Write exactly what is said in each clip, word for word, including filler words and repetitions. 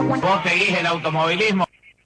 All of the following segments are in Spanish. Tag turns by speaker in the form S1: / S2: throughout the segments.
S1: ¿Vos seguís el automovilismo?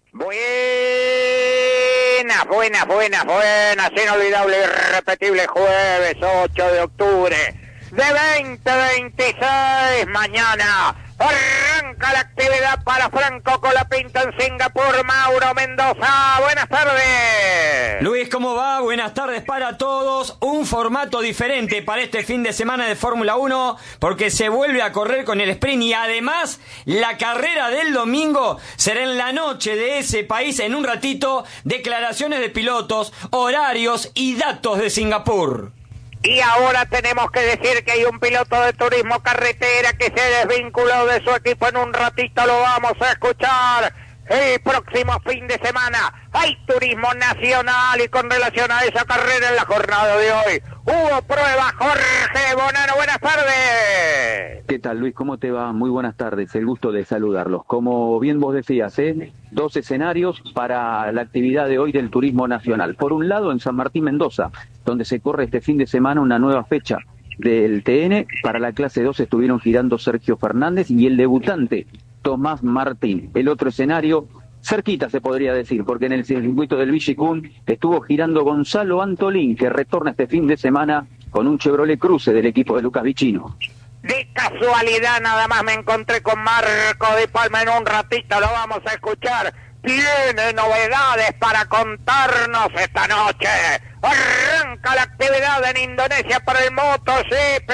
S2: Buenas, buenas, buenas, buenas, inolvidable y irrepetible jueves ocho de octubre de veinte veintiséis, mañana arranca la actividad para Franco Colapinto en Singapur. Mauro Mendoza, buenas tardes.
S3: Luis, ¿cómo va? Buenas tardes para todos. Un formato diferente para este fin de semana de Fórmula uno, porque se vuelve a correr con el sprint y además la carrera del domingo será en la noche de ese país. En un ratito, declaraciones de pilotos, horarios y datos de Singapur.
S2: Y ahora tenemos que decir que hay un piloto de turismo carretera que se desvinculó de su equipo. En un ratito lo vamos a escuchar. El próximo fin de semana hay turismo nacional y con relación a esa carrera en la jornada de hoy hubo prueba. Jorge Bonano, buenas tardes.
S4: ¿Qué tal, Luis? ¿Cómo te va? Muy buenas tardes, el gusto de saludarlos. Como bien vos decías, ¿eh? dos escenarios para la actividad de hoy del turismo nacional. Por un lado, en San Martín, Mendoza, donde se corre este fin de semana una nueva fecha del T N. Para la clase dos estuvieron girando Sergio Fernández y el debutante Tomás Martín. El otro escenario, cerquita se podría decir, porque en el circuito del Villicún estuvo girando Gonzalo Antolín, que retorna este fin de semana con un Chevrolet Cruze del equipo de Lucas Vicino.
S2: De casualidad nada más me encontré con Marco de Palma. En un ratito lo vamos a escuchar. Tiene novedades para contarnos esta noche. Arranca la actividad en Indonesia para el MotoGP.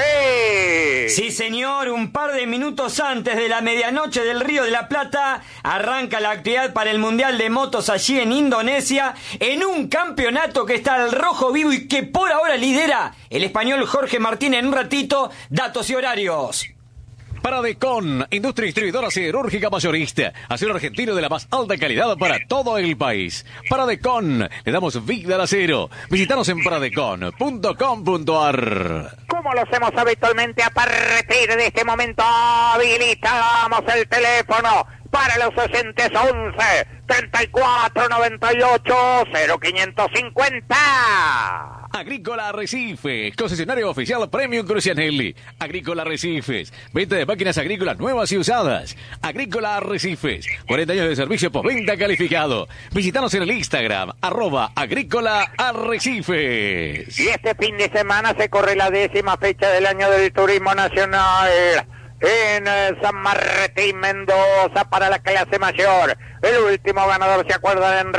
S3: Sí, señor, un par de minutos antes de la medianoche del Río de la Plata arranca la actividad para el Mundial de Motos allí en Indonesia, en un campeonato que está al rojo vivo y que por ahora lidera el español Jorge Martín. En un ratito, datos y horarios.
S5: Paradecon, industria distribuidora siderúrgica mayorista, acero argentino de la más alta calidad para todo el país. Paradecon, le damos vida al acero. Visítanos en paradecon punto com punto a r.
S2: Como lo hacemos habitualmente, a partir de este momento habilitamos el teléfono para los oyentes. Once treinta y cuatro noventa y ocho cero quinientos cincuenta.
S5: Agrícola Arrecifes, concesionario oficial Premium Crucianelli. Agrícola Arrecifes, venta de máquinas agrícolas nuevas y usadas. Agrícola Arrecifes, cuarenta años de servicio por venta calificado. Visítanos en el Instagram, arroba Agrícola Arrecifes.
S2: Y este fin de semana se corre la décima fecha del año del turismo nacional en San Martín, Mendoza, para la clase mayor. El último ganador, ¿se acuerdan? En